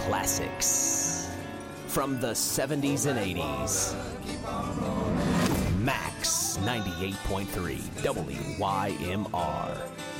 classics from the 70s and 80s. Max 98.3 WYMR.